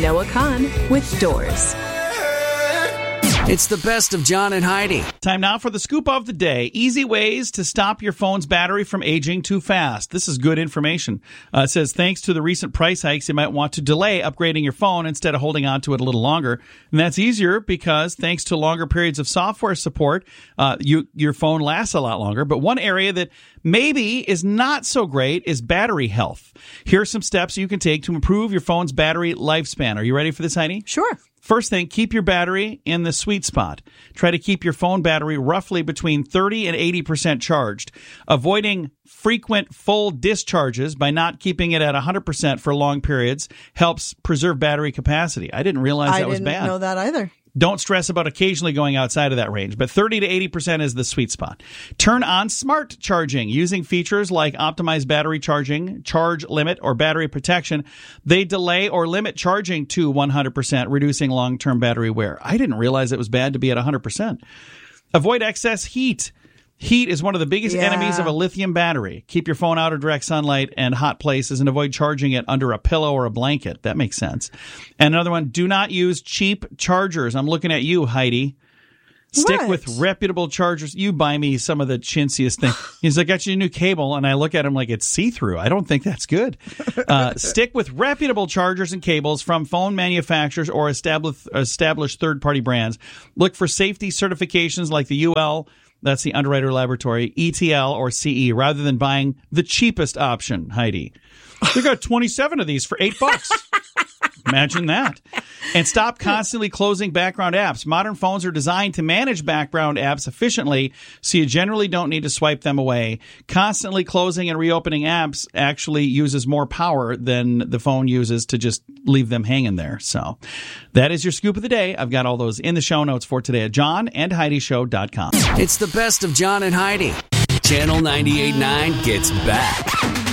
Noah Kahn with Doors. It's the best of John and Heidi. Time now for the scoop of the day. Easy ways to stop your phone's battery from aging too fast. This is good information. It says, thanks to the recent price hikes, you might want to delay upgrading your phone instead of holding on to it a little longer. And that's easier because thanks to longer periods of software support, your phone lasts a lot longer. But one area that maybe is not so great is battery health. Here are some steps you can take to improve your phone's battery lifespan. Are you ready for this, Heidi? Sure. First thing, keep your battery in the sweet spot. Try to keep your phone battery roughly between 30 and 80% charged. Avoiding frequent full discharges by not keeping it at 100% for long periods helps preserve battery capacity. I didn't realize that was bad. I didn't know that either. Don't stress about occasionally going outside of that range, but 30 to 80% is the sweet spot. Turn on smart charging using features like optimized battery charging, charge limit, or battery protection. They delay or limit charging to 100%, reducing long-term battery wear. I didn't realize it was bad to be at 100%. Avoid excess heat. Heat is one of the biggest enemies of a lithium battery. Keep your phone out of direct sunlight and hot places and avoid charging it under a pillow or a blanket. That makes sense. And another one, do not use cheap chargers. I'm looking at you, Heidi. Stick with reputable chargers. You buy me some of the chintziest thing. He's like, I got you a new cable, and I look at him like it's see-through. I don't think that's good. Stick with reputable chargers and cables from phone manufacturers or established third-party brands. Look for safety certifications like the UL, that's the Underwriter Laboratory, ETL, or CE, rather than buying the cheapest option, Heidi. They got 27 of these for $8. Imagine that. And stop constantly closing background apps. Modern phones are designed to manage background apps efficiently, so you generally don't need to swipe them away. Constantly closing and reopening apps actually uses more power than the phone uses to just leave them hanging there. So that is your scoop of the day. I've got all those in the show notes for today at johnandheidishow.com. It's the best of John and Heidi. Channel 98.9 gets back.